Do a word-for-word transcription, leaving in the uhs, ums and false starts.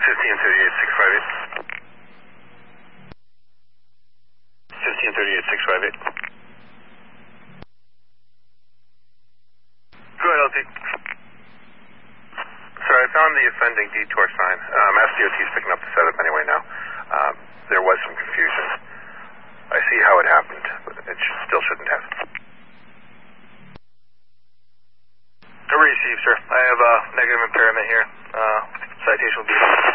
fifteen thirty-eight six five eight. fifteen thirty-eight six five eight. Go ahead, L T. Sorry, I found the offending detour sign. Um, S D O T is picking up the setup anyway now. Um, there was some confusion. I see how it happened, but it sh- still shouldn't have. I received, sir. I have a uh, negative impairment here. Uh, citation will be